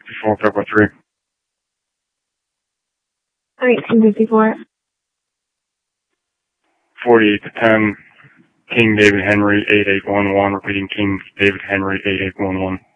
54, Pepper 3. Alright, 1054. 48 to 10, King David Henry 8811, repeating King David Henry 8811.